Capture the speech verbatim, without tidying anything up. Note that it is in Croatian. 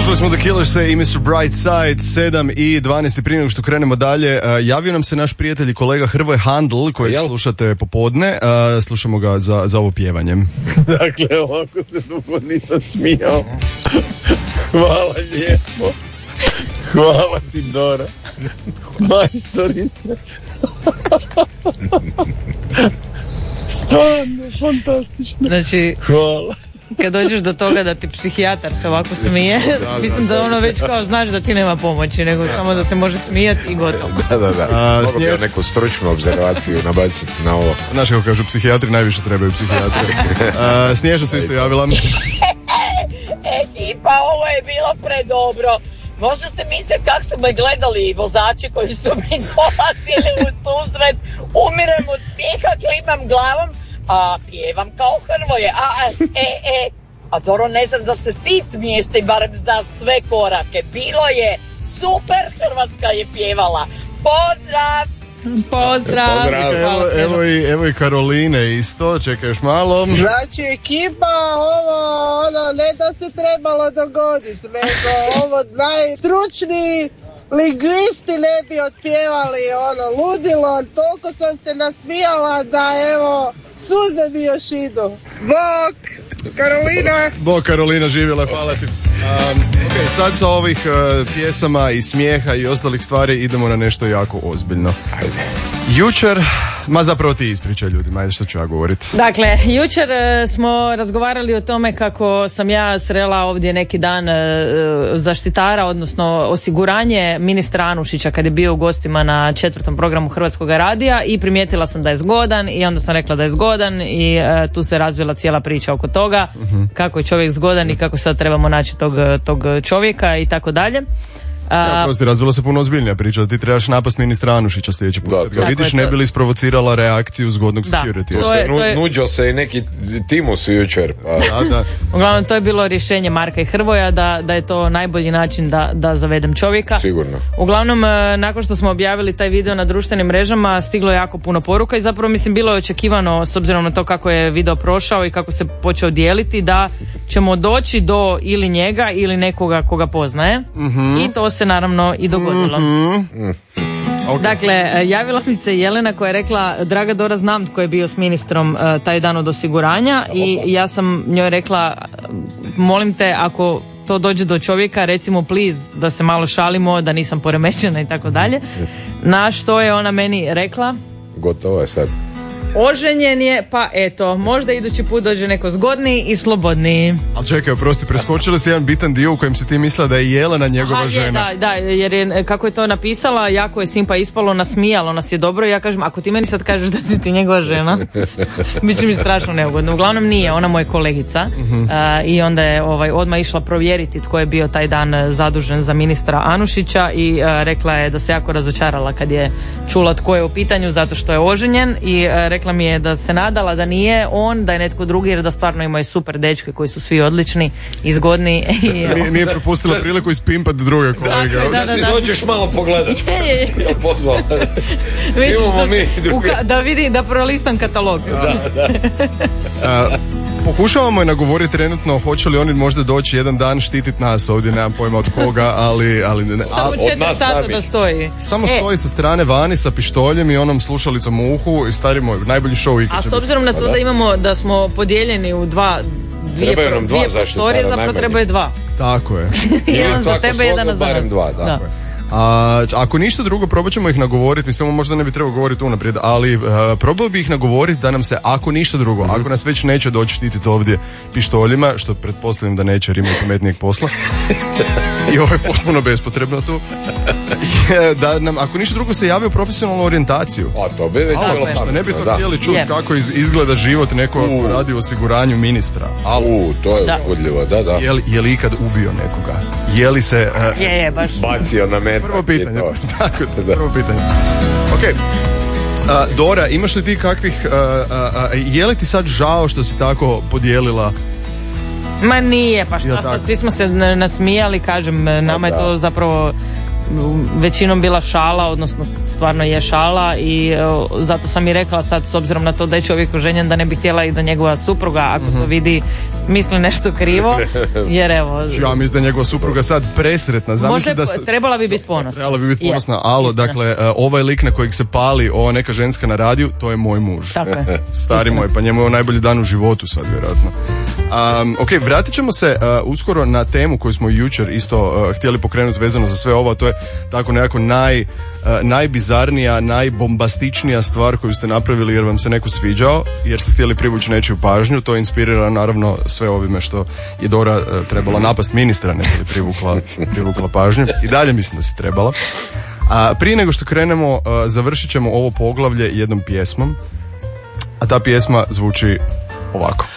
Slušali smo The Killers i mister Brightside, sedam i dvanaest. Prije nego što krenemo dalje, uh, javio nam se naš prijatelj i kolega Hrvoje Handl, kojeg Jel. slušate popodne. Uh, slušamo ga za, za ovo pjevanje. Dakle, ovako se dugo nisam smijao. Hvala lijepo. Hvala ti, Dora. Majstorice. Stvarno, fantastično. Znači, hvala. Kad dođeš do toga da ti psihijatar se ovako smije, da, mislim da, da ono već kao znaš da ti nema pomoći, nego da. samo da se može smijati i gotovo. Da, da, da. A, Mogu snije... bi neku stručnu obzervaciju nabaciti na ovo. Znaš kako kažu, psihijatri najviše trebaju psihijatri. A, Snježa se isto javila. Ekipa, ovo je bilo predobro. Možete misliti kako su me gledali vozači koji su mi dolazili u susret. Umirem od smijeha, klimam glavom, a pjevam kao Hrvoje. A, e, e, a dobro, ne znam zašto se ti smiješ, ti barem znaš sve korake. Bilo je super, Hrvatska je pjevala. Pozdrav! Pozdrav! Pozdrav. Evo, evo, i, evo i Karoline isto, čekaj još malo. Znači ekipa, ovo ono, ne da se trebalo dogoditi, nego ovo najstručniji lingvisti ne bi otpjevali ono ludilo, toliko sam se nasmijala da evo suze mi još idu. Bok! Karolina! Bok Karolina, živjela, hvala ti. Um, ok, sad sa ovih uh, pjesama i smijeha i ostalih stvari idemo na nešto jako ozbiljno. Jučer, ma zapravo ti ispričaj ljudima, ajde što ću ja govoriti. Dakle, jučer uh, smo razgovarali o tome kako sam ja srela ovdje neki dan uh, zaštitara, odnosno osiguranje ministra Anušića kad je bio u gostima na četvrtom programu Hrvatskog radija i primijetila sam da je zgodan i onda sam rekla da je zgodan i uh, tu se razvila cijela priča oko toga, uh-huh. kako je čovjek zgodan i kako sad trebamo naći tog, tog čovjeka i tako dalje. Ja, prosti, razvila se puno ozbiljnija priča, da ti trebaš napast ministra Anušića sljedeći put. Kad ga vidiš, ne bi li isprovocirala reakciju zgodnog security. To je, to je... Nuđo se i neki Timus jučer. Pa. Da, da. Uglavnom, to je bilo rješenje Marka i Hrvoja da, da je to najbolji način da, da zavedem čovjeka. Sigurno. Uglavnom, nakon što smo objavili taj video na društvenim mrežama, stiglo je jako puno poruka i zapravo mislim bilo je očekivano, s obzirom na to kako je video prošao i kako se počeo dijeliti, da ćemo doći do ili njega ili nekoga koga poznaje. Mm-hmm. I to se naravno i dogodilo. Mm-hmm. Okay. Dakle, javila mi se Jelena koja je rekla: draga Dora, znam tko je bio s ministrom uh, taj dan od osiguranja i ja sam njoj rekla: molim te, ako to dođe do čovjeka, recimo please da se malo šalimo, da nisam poremećena i tako dalje. Na što je ona meni rekla: gotovo je sad. Oženjen je, pa eto, možda idući put dođe neko zgodniji i slobodniji. Ali čekaj, prosti, preskočila si jedan bitan dio u kojem si ti mislila da je Jelena njegova Aha, žena. Je, da, da, jer je, kako je to napisala, jako je simpa ispalo, nasmijalo nas je dobro i ja kažem, ako ti meni sad kažeš da si ti njegova žena, bit će mi strašno neugodno. Uglavnom nije, ona moja kolegica uh-huh. uh, i onda je ovaj, odmah išla provjeriti tko je bio taj dan zadužen za ministra Anušića i uh, rekla je da se jako razočarala kad je čula tko je u pitanju zato što je oženjen i uh, rekla mi je da se nadala da nije on, da je netko drugi, jer da stvarno imaju super dečke koji su svi odlični i zgodni. Nije, nije propustila priliku ispimpat druge kolege. Da, da, da, da si dođeš malo pogledat. Je, je, je. Ja pozvala. Imamo mi druge. Ka, da vidi, da prolistam katalog. Da, da. A, pokušavamo je nagovoriti trenutno, hoće li oni možda doći jedan dan štititi nas ovdje, nemam pojma od koga, ali... ali ne, samo četiri sata da stoji. Samo e. stoji sa strane vani sa pištoljem i onom slušalicom u uhu i stari moj, najbolji show ikad. A s obzirom na to da. da imamo, da smo podijeljeni u dva, dvije, trebaju nam dva prostorije, zapravo trebaju dva. Tako je. Jedan za tebe, jedan za nas. Barem dva, da. Tako je. A, ako ništa drugo, probat ćemo ih nagovoriti, mislim možda ne bi trebao govoriti unaprijed, ali uh, probao bi ih nagovoriti da nam se, ako ništa drugo, mm-hmm. ako nas već neće doći štititi ovdje pištoljima, što pretpostavljam da neće jer imaju pametnijeg posla i ovo je potpuno bespotrebno tu, da nam, ako ništa drugo, se javi u profesionalnu orijentaciju. A to bi već bilo pametno. Ne bi to da. htjeli čuti yeah. kako iz, izgleda život neko uh. radi u osiguranju ministra. Ali, uh, to je udljivo, da, da. Je li, je li ikad ubio nekoga? Je li se... Uh, je, je, baš. Bacio na metak. Prvo pitanje. Tako, prvo pitanje. Ok. Uh, Dora, imaš li ti kakvih... Uh, uh, uh, je li ti sad žao što si tako podijelila? Ma nije, pa šta sad, svi smo se nasmijali, kažem, nama je to zapravo većinom bila šala, odnosno stvarno je šala i uh, zato sam i rekla sad, s obzirom na to da je čovjek oženjen, da ne bi htjela i da njegova supruga, ako mm-hmm. to vidi, misli nešto krivo, jer evo... Ja mislim da je njegova supruga sad presretna. Možda da se... trebala bi biti ponosna. Trebala bi biti ponosna. Je, alo, istina. dakle, uh, ovaj lik na kojeg se pali ova neka ženska na radiju, to je moj muž. Tako je. Stari moj, pa njemu je najbolji dan u životu sad, vjerojatno. Um, ok, vratit ćemo se uh, uskoro na temu koju smo jučer isto uh, htjeli pokrenuti vezano za sve ovo, a to je tako nekako naj, uh, najbizarnija, najbombastičnija stvar koju ste napravili jer vam se neko sviđao, jer ste htjeli privući nečiju pažnju. To inspirira naravno sve ovime što je Dora uh, trebala napast ministra, ne bi privukla, privukla pažnju. I dalje mislim da si trebala. A prije nego što krenemo, uh, završit ćemo ovo poglavlje jednom pjesmom, a ta pjesma zvuči ovako.